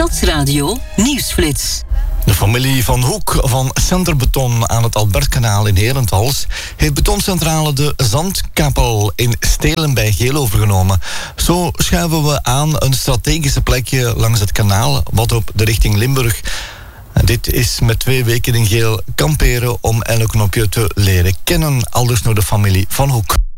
Stadsradio Nieuwsflits. De familie Van Hoek van Centerbeton aan het Albertkanaal in Herentals heeft betoncentrale de Zandkapel in Stelen bij Geel overgenomen. Zo schuiven we aan een strategische plekje langs het kanaal, wat op de richting Limburg. Dit is met 2 weken in Geel kamperen om elk knopje te leren kennen, aldus door de familie Van Hoek.